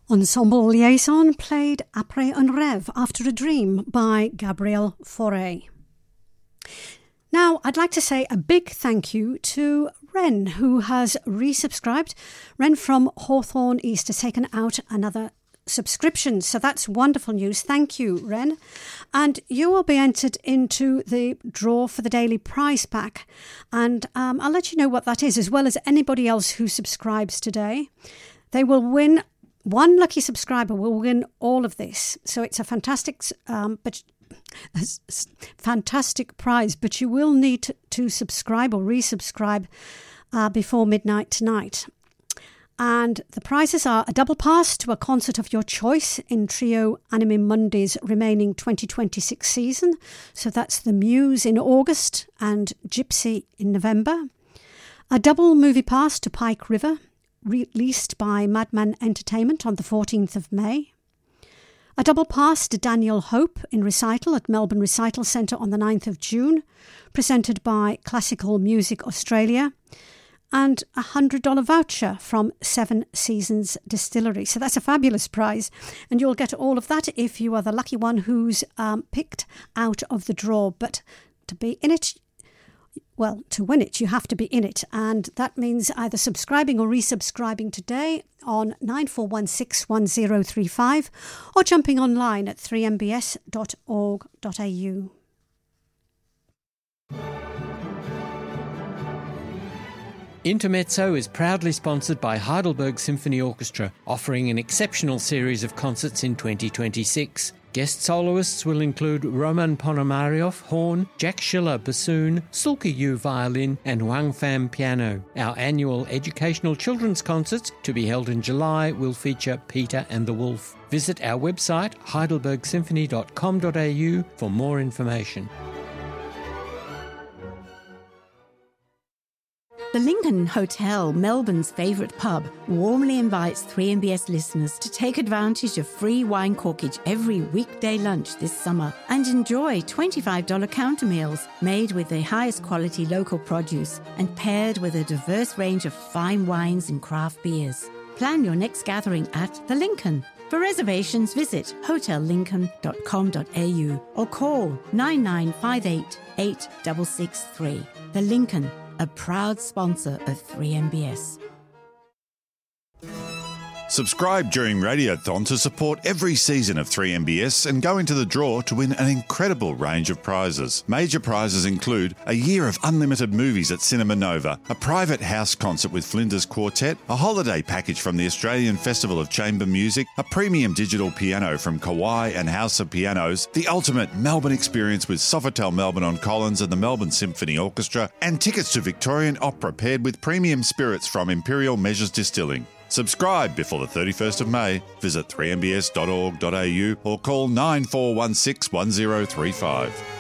Ensemble Liaison played Après un rêve, After a Dream by Gabriel Fauré. Now, I'd like to say a big thank you to Ren, who has resubscribed. Ren from Hawthorne East has taken out another subscription, so that's wonderful news. Thank you, Ren. And you will be entered into the draw for the daily prize pack, and I'll let you know what that is, as well as anybody else who subscribes today. They will win. One lucky subscriber will win all of this, so it's a fantastic fantastic prize, but you will need to subscribe or resubscribe before midnight tonight. And the prizes are a double pass to a concert of your choice in Trio Anime Monday's remaining 2026 season. So that's The Muse in August and Gypsy in November. A double movie pass to Pike River, released by Madman Entertainment on the 14th of May. A double pass to Daniel Hope in recital at Melbourne Recital Centre on the 9th of June, presented by Classical Music Australia. And a $100 voucher from Seven Seasons Distillery. So that's a fabulous prize. And you'll get all of that if you are the lucky one who's picked out of the draw. But to be in it, well, to win it, you have to be in it. And that means either subscribing or resubscribing today on 94161035 or jumping online at 3mbs.org.au. Intermezzo is proudly sponsored by Heidelberg Symphony Orchestra, offering an exceptional series of concerts in 2026. Guest soloists will include Roman Ponomaryov, horn, Jack Schiller, bassoon, Sulka Yu, violin, and Wang Pham, piano. Our annual educational children's concerts, to be held in July, will feature Peter and the Wolf. Visit our website, heidelbergsymphony.com.au, for more information. The Lincoln Hotel, Melbourne's favourite pub, warmly invites 3MBS listeners to take advantage of free wine corkage every weekday lunch this summer and enjoy $25 counter meals made with the highest quality local produce and paired with a diverse range of fine wines and craft beers. Plan your next gathering at The Lincoln. For reservations, visit hotellincoln.com.au or call 9958 8663. The Lincoln, a proud sponsor of 3MBS. Subscribe during Radiothon to support every season of 3MBS and go into the draw to win an incredible range of prizes. Major prizes include a year of unlimited movies at Cinema Nova, a private house concert with Flinders Quartet, a holiday package from the Australian Festival of Chamber Music, a premium digital piano from Kawai and House of Pianos, the ultimate Melbourne experience with Sofitel Melbourne on Collins and the Melbourne Symphony Orchestra, and tickets to Victorian Opera paired with premium spirits from Imperial Measures Distilling. Subscribe before the 31st of May. Visit 3mbs.org.au or call 9416 1035.